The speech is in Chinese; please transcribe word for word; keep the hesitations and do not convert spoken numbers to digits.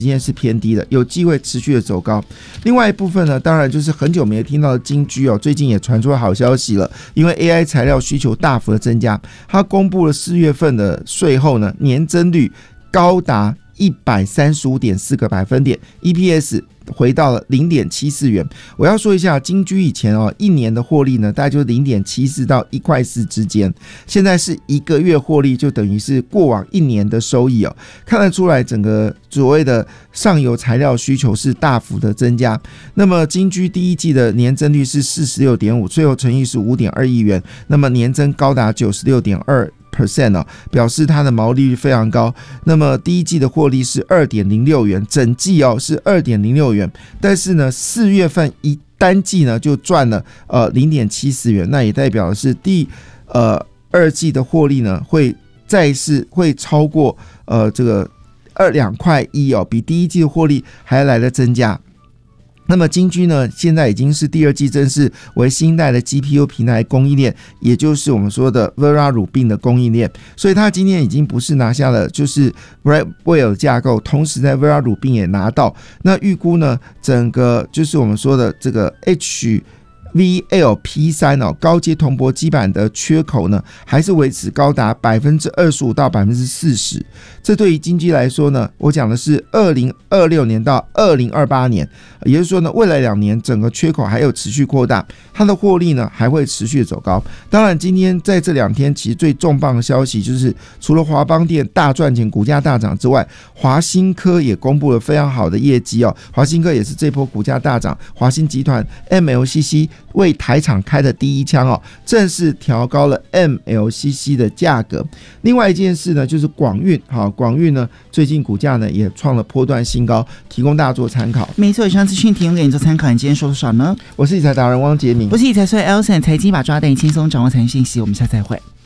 今天是偏低的，有机会持续的走高。另外一部分呢，当然就是很久没听到的金居哦，最近也传出了好消息了，因为 A I 材料需求大幅的增加，它公布了四月份的税后呢，年增率高达一百三十五点四个百分点 ，E P S 回到了 零点七四元。我要说一下，金居以前哦，一年的获利呢，大概就是 零点七四到一块四之间，现在是一个月获利，就等于是过往一年的收益哦。看得出来，整个所谓的上游材料需求是大幅的增加。那么金居第一季的年增率是 四十六点五， 税后纯益是 五点二亿元，那么年增高达 九十六点二%、哦、表示它的毛利率非常高。那么第一季的获利是 二点零六元，整季哦是 二点零六元，但是呢四月份一单季呢就赚了呃 零点七四元，那也代表的是第呃二季的获利呢会再是会超过呃这个二两块一哦，比第一季的获利还来的增加。那么金居呢，现在已经是第二季正式为新一代的 G P U 平台供应链，也就是我们说的 Vera Rubin 的供应链，所以它今天已经不是拿下了就是 Blackwell 架构，同时在 Vera Rubin 也拿到。那预估呢，整个就是我们说的这个 H V L P 三 哦，高阶铜箔基板的缺口呢，还是维持高达 百分之二十五 到 百分之四十。这对于金居来说呢，我讲的是二零二六年到二零二八年，也就是说呢，未来两年整个缺口还有持续扩大，它的获利呢还会持续走高。当然，今天在这两天，其实最重磅的消息就是，除了华邦电大赚钱、股价大涨之外，华新科也公布了非常好的业绩哦。华新科也是这波股价大涨，华新集团 M L C C。为台厂开的第一枪哦，正式调高了 M L C C 的价格。另外一件事呢，就是广运，好，广运呢最近股价呢也创了波段新高，提供大家做参考。 没错，以上资讯提供给你做参考。你今天说多少呢？ 我是理财达人汪杰明， 我是理财帅 Elson， 财经把抓带你轻松掌握财经信息。我们下次再会。